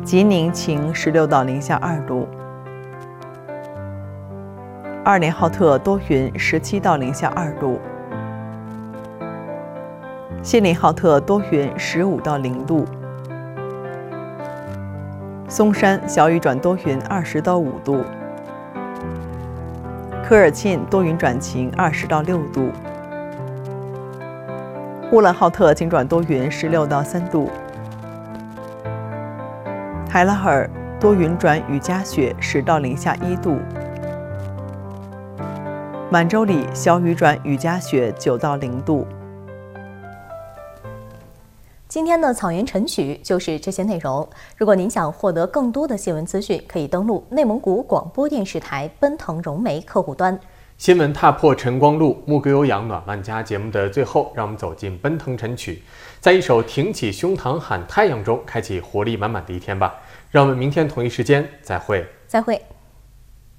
吉宁晴16到零下2度，二连浩特多云17到零下2度，锡林浩特多云15到0度，松山小雨转多云20到5度，科尔沁多云转晴20到6度，呼伦浩特晴转多云16到3度，海拉尔多云转雨夹雪10到零下1度，满洲里小雨转雨夹雪9到0度。 今天的草原晨曲就是这些内容。如果您想获得更多的新闻资讯，可以登录内蒙古广播电视台奔腾融媒客户端。 新闻踏破晨光路，牧歌有氧暖万家节目的最后，让我们走进奔腾晨曲，在一首挺起胸膛喊太阳中，开启活力满满的一天吧。让我们明天同一时间再会。 再会。